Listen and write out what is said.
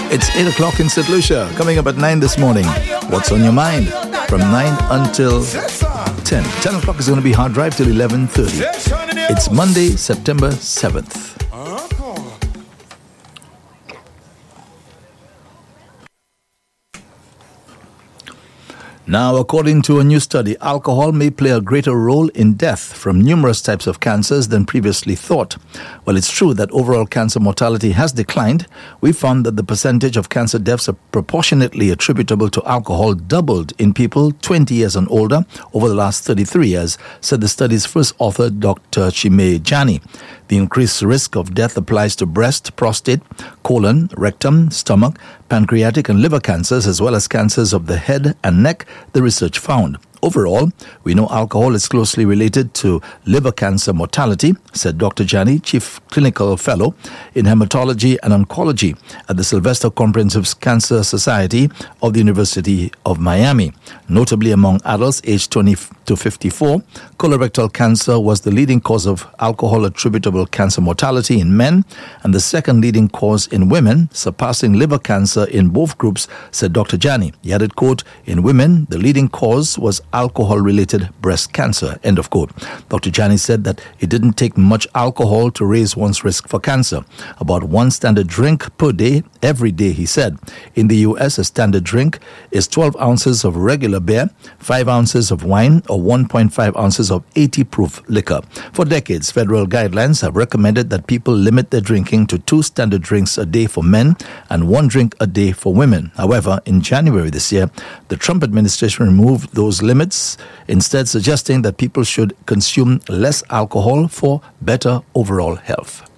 It's 8 o'clock in St. Lucia. Coming up at 9 this morning. What's on your mind? From 9 until 10. 10 o'clock is going to be Hard Drive till 11:30. It's Monday, September 7th. Now, according to a new study, alcohol may play a greater role in death from numerous types of cancers than previously thought. While it's true that overall cancer mortality has declined, we found that the percentage of cancer deaths proportionately attributable to alcohol doubled in people 20 years and older over the last 33 years, said the study's first author, Dr. Chime Jani. The increased risk of death applies to breast, prostate, colon, rectum, stomach, pancreatic and liver cancers, as well as cancers of the head and neck, the research found. Overall, we know alcohol is closely related to liver cancer mortality, said Dr. Jani, Chief Clinical Fellow in Hematology and Oncology at the Sylvester Comprehensive Cancer Society of the University of Miami. Notably, among adults aged 20 to 54, colorectal cancer was the leading cause of alcohol-attributable cancer mortality in men and the second leading cause in women, surpassing liver cancer in both groups, said Dr. Jani. He added, quote, in women, the leading cause was alcohol-related breast cancer, end of quote. Dr. Jani said that it didn't take much alcohol to raise one's risk for cancer. About one standard drink per day, every day, he said. In the U.S., a standard drink is 12 ounces of regular beer, 5 ounces of wine, or 1.5 ounces of 80-proof liquor. For decades, federal guidelines have recommended that people limit their drinking to 2 standard drinks a day for men and 1 drink a day for women. However, in January this year, the Trump administration removed those limits, instead suggesting that people should consume less alcohol for better overall health.